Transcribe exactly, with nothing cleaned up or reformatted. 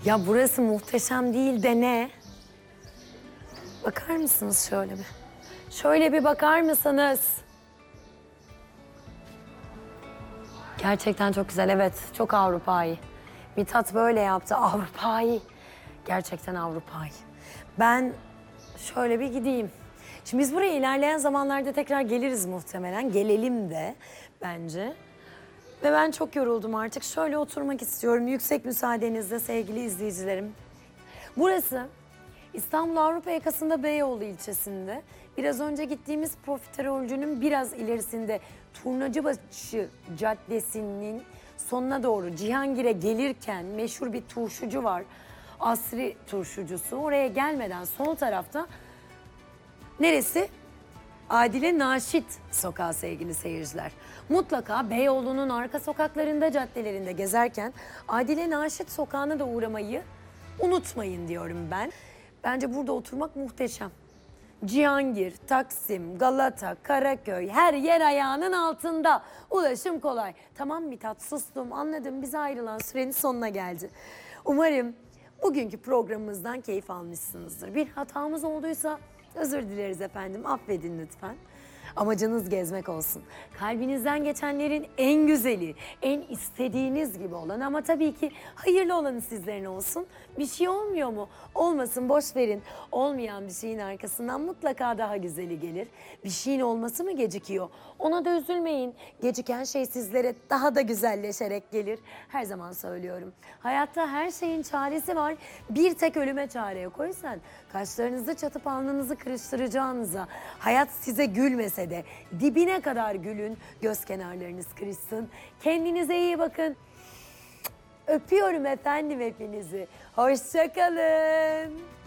Ya burası muhteşem değil de ne? Bakar mısınız şöyle bir? Şöyle bir bakar mısınız? Gerçekten çok güzel, evet. Çok Avrupa'yı. Mithat böyle yaptı, Avrupa'yı. Gerçekten Avrupa'yı. Ben şöyle bir gideyim. Şimdi biz buraya ilerleyen zamanlarda tekrar geliriz muhtemelen. Gelelim de bence. Ve ben çok yoruldum artık. Şöyle oturmak istiyorum. Yüksek müsaadenizle sevgili izleyicilerim. Burası İstanbul Avrupa yakasında Beyoğlu ilçesinde. Biraz önce gittiğimiz profiterolcünün biraz ilerisinde Turnacıbaşı Caddesi'nin sonuna doğru Cihangir'e gelirken meşhur bir turşucu var. Asri turşucusu. Oraya gelmeden sol tarafta neresi? Adile Naşit Sokağı sevgili seyirciler. Mutlaka Beyoğlu'nun arka sokaklarında, caddelerinde gezerken Adile Naşit Sokağı'na da uğramayı unutmayın diyorum ben. Bence burada oturmak muhteşem. Cihangir, Taksim, Galata, Karaköy her yer ayağının altında. Ulaşım kolay. Tamam Mithat, sustum, anladım, bize ayrılan sürenin sonuna geldi. Umarım bugünkü programımızdan keyif almışsınızdır. Bir hatamız olduysa özür dileriz efendim, affedin lütfen. Amacınız gezmek olsun. Kalbinizden geçenlerin en güzeli, en istediğiniz gibi olan ama tabii ki hayırlı olanı sizlerin olsun. Bir şey olmuyor mu? Olmasın, boş verin. Olmayan bir şeyin arkasından mutlaka daha güzeli gelir. Bir şeyin olması mı gecikiyor? Ona da üzülmeyin. Geciken şey sizlere daha da güzelleşerek gelir. Her zaman söylüyorum. Hayatta her şeyin çaresi var. Bir tek ölüme çare yok. O yüzden kaşlarınızı çatıp alnınızı kırıştıracağınıza, hayat size gülmese de dibine kadar gülün, göz kenarlarınız kırışsın. Kendinize iyi bakın. Öpüyorum efendim hepinizi. Hoşça kalın.